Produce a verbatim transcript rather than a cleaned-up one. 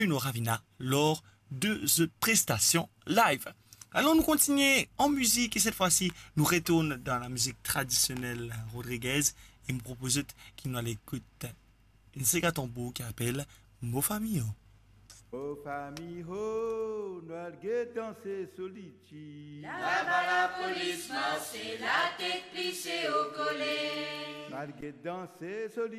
Bruno Ravina lors de cette prestation live. Allons nous continuer en musique et cette fois-ci, nous retournons dans la musique traditionnelle Rodriguez et me propose qu'il nous écoute une séquence tambour qui appelle Mo Famio. Mo Famio, nous allons danser solitude. Là-bas la police marche, la tête plissée au collet. Nous allons danser solitude.